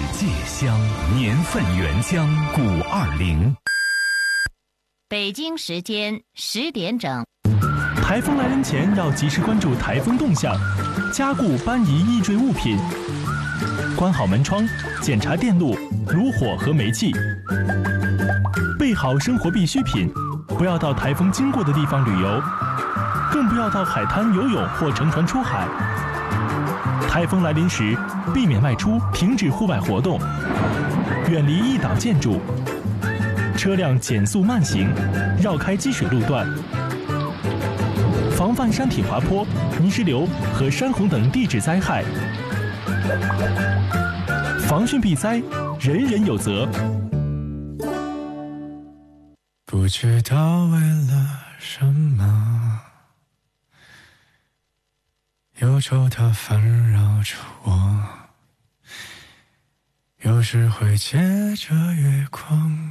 界香，年份原浆520。 北京时间10点整。 台风来临前要及时关注台风动向，加固搬移易坠物品，关好门窗，检查电路、炉火和煤气，备好生活必需品，不要到台风经过的地方旅游，更不要到海滩游泳或乘船出海。台风来临时，避免外出，停止户外活动，远离易倒建筑，车辆减速慢行，绕开积水路段，防范山体滑坡、泥石流和山洪等地质灾害。防汛避灾，人人有责。 不知道为了什么，忧愁它烦扰着我，有时会借着月光